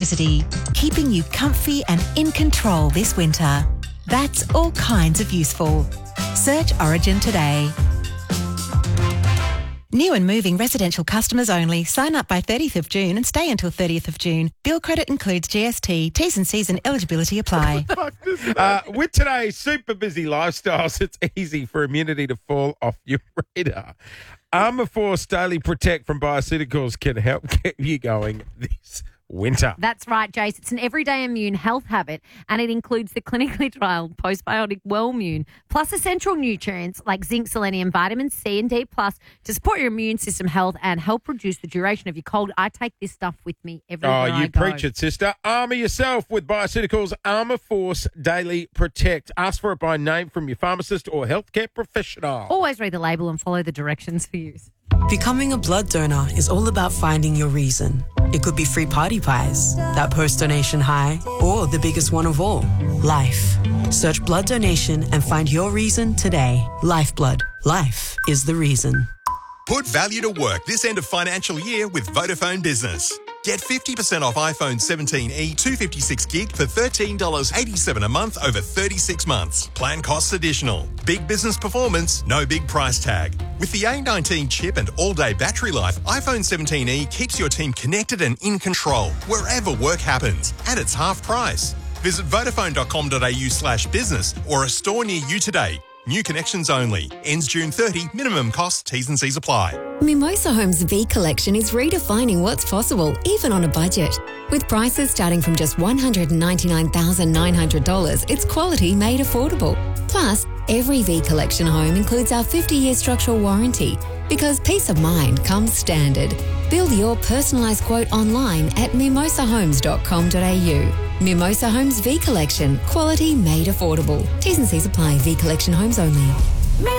electricity, keeping you comfy and in control this winter. That's all kinds of useful. Search Origin today. New and moving residential customers only. Sign up by 30th of June and stay until 30th of June. Bill credit includes GST. T's and C's and eligibility apply. With today's super busy lifestyles, it's easy for immunity to fall off your radar. Armour Force Daily Protect from Bioceuticals can help get you going this winter. That's right, Jace. It's an everyday immune health habit, and it includes the clinically trialled postbiotic Wellmune, plus essential nutrients like zinc, selenium, vitamin C and D+, to support your immune system health and help reduce the duration of your cold. I take this stuff with me everywhere I go. Oh, you preach it, sister. Armour yourself with Bioceuticals Armour Force Daily Protect. Ask for it by name from your pharmacist or healthcare professional. Always read the label and follow the directions for use. Becoming a blood donor is all about finding your reason. It could be free party pies, that post-donation high, or the biggest one of all, life. Search blood donation and find your reason today. Lifeblood. Life is the reason. Put value to work this end of financial year with Vodafone Business. Get 50% off iPhone 17e 256 gig for $13.87 a month over 36 months. Plan costs additional. Big business performance, no big price tag. With the A19 chip and all-day battery life, iPhone 17e keeps your team connected and in control wherever work happens. And it's half price. Visit vodafone.com.au/business or a store near you today. New connections only. Ends June 30. Minimum cost. T's and C's apply. Mimosa Homes V Collection is redefining what's possible, even on a budget. With prices starting from just $199,900, it's quality made affordable. Plus, every V Collection home includes our 50-year structural warranty, because peace of mind comes standard. Build your personalised quote online at mimosahomes.com.au. Mimosa Homes V Collection. Quality made affordable. T's and C's apply. V Collection homes only.